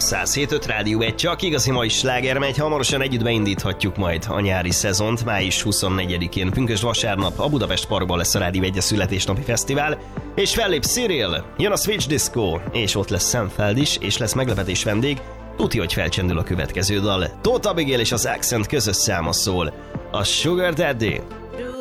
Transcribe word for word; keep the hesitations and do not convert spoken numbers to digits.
száz hét öt Rádió egy, csak igazi mai sláger megy, hamarosan együtt beindíthatjuk majd a nyári szezont. május huszonnegyedikén, pünkösd vasárnap a Budapest Parkban lesz a Rádió egy születésnapi fesztivál, és fellép Cyril, jön a Switch Disco, és ott lesz Sam Feld is, és lesz meglepetés vendég. Tuti, hogy felcsendül a következő dal. Tóth Abigail és az Accent közös száma szól. A Sugar Daddy.